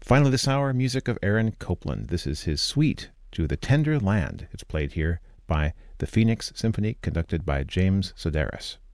Finally this hour, music of Aaron Copland. This is his suite to The Tender Land. It's played here by the Phoenix Symphony, conducted by James Sedaris.